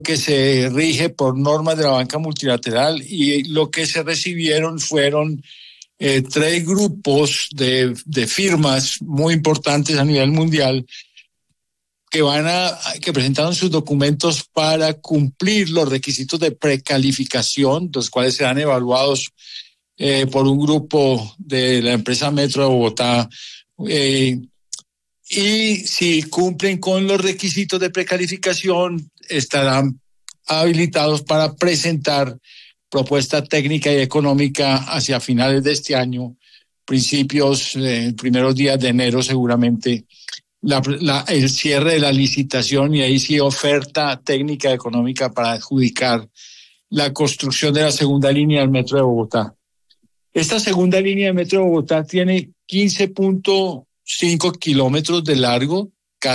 que se rige por normas de la banca multilateral, y lo que se recibieron fueron tres grupos de firmas muy importantes a nivel mundial que presentaron sus documentos para cumplir los requisitos de precalificación, los cuales serán evaluados por un grupo de la empresa Metro de Bogotá, y si cumplen con los requisitos de precalificación estarán habilitados para presentar propuesta técnica y económica hacia finales de este año, primeros días de enero seguramente, el cierre de la licitación, y ahí sí oferta técnica y económica para adjudicar la construcción de la segunda línea del Metro de Bogotá. Esta segunda línea del Metro de Bogotá tiene 15.5 kilómetros de largo,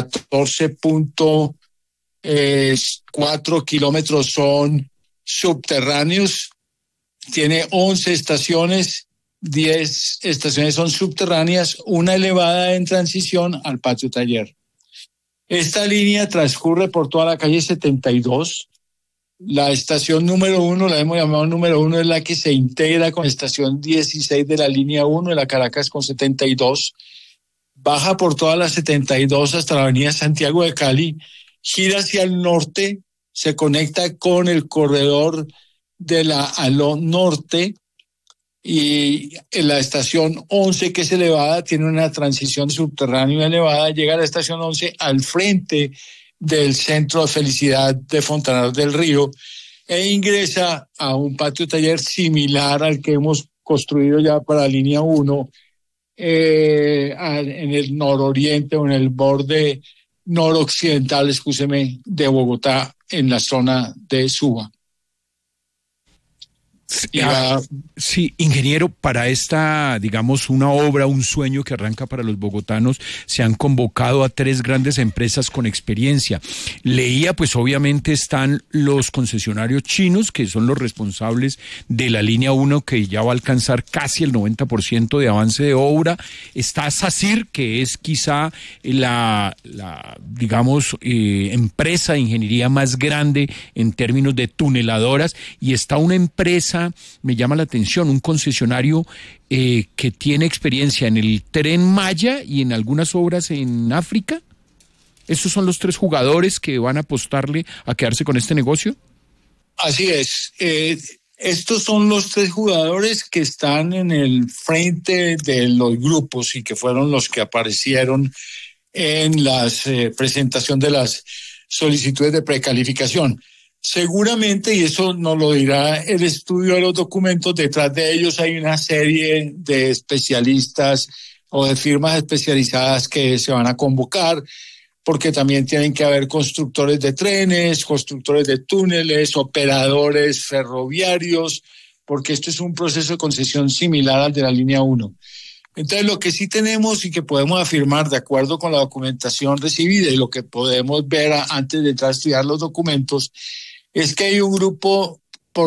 14.4 kilómetros son subterráneos, tiene 11 estaciones, 10 estaciones son subterráneas, una elevada en transición al patio taller. Esta línea transcurre por toda la calle 72. La estación número 1, la hemos llamado número 1, es la que se integra con la estación 16 de la línea 1 de la Caracas con 72. Baja por toda la 72 hasta la avenida Santiago de Cali, gira hacia el norte, se conecta con el corredor de la Aló Norte, y en la estación 11, que es elevada, tiene una transición subterránea elevada, llega a la estación 11 al frente del Centro de Felicidad de Fontanar del Río e ingresa a un patio taller similar al que hemos construido ya para la línea 1, en el nororiente o en el borde noroccidental, de Bogotá, en la zona de Suba. Sí, ingeniero, para esta, digamos, una obra, un sueño que arranca para los bogotanos, se han convocado a 3 grandes empresas con experiencia. Leía, pues obviamente están los concesionarios chinos, que son los responsables de la línea 1, que ya va a alcanzar casi el 90% de avance de obra. Está SACIR, que es quizá la digamos, empresa de ingeniería más grande en términos de tuneladoras, y está una empresa, me llama la atención, un concesionario que tiene experiencia en el Tren Maya y en algunas obras en África. ¿Estos son los 3 jugadores que van a apostarle a quedarse con este negocio? Así es. Estos son los 3 jugadores que están en el frente de los grupos y que fueron los que aparecieron en la presentación de las solicitudes de precalificación. Seguramente, y eso nos lo dirá el estudio de los documentos, detrás de ellos hay una serie de especialistas o de firmas especializadas que se van a convocar, porque también tienen que haber constructores de trenes, constructores de túneles, operadores ferroviarios, porque esto es un proceso de concesión similar al de la línea 1. Entonces, lo que sí tenemos y que podemos afirmar de acuerdo con la documentación recibida y lo que podemos ver antes de entrar a estudiar los documentos, es que hay un grupo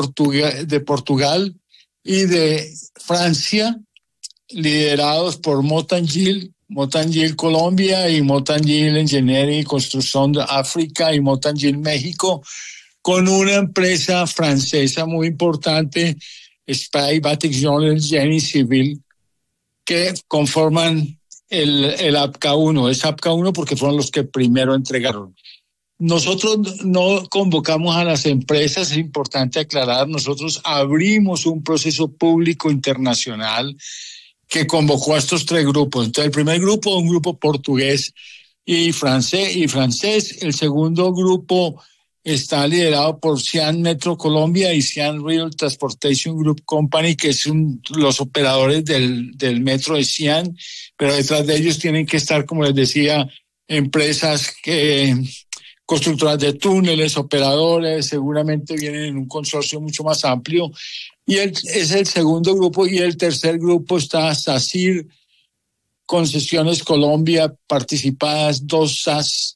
de Portugal y de Francia, liderados por Motangil Colombia y Motangil Engineering y Construcción de África y Motangil México, con una empresa francesa muy importante, Spy Bâtiment Génie Civil, que conforman el APCA 1. Es APCA 1 porque fueron los que primero entregaron. Nosotros no convocamos a las empresas, es importante aclarar, nosotros abrimos un proceso público internacional que convocó a estos 3 grupos. Entonces, el primer grupo, un grupo portugués y francés. El segundo grupo está liderado por Xi'an Metro Colombia y Xi'an Rail Transportation Group Company, que es los operadores del metro de Xi'an, pero detrás de ellos tienen que estar, como les decía, empresas constructoras de túneles, operadores, seguramente vienen en un consorcio mucho más amplio. Y es el segundo grupo, y el tercer grupo está SACIR, Concesiones Colombia, participadas 2 SAS,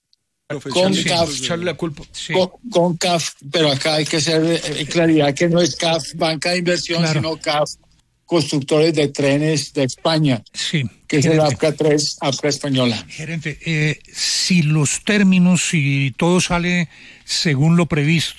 con CAF, pero acá hay que hacer claridad que no es CAF Banca de Inversión, claro, sino CAF Constructores de Trenes de España, sí, que gerente, es el APCA 3, APCA española. Gerente, si los términos, si todo sale según lo previsto,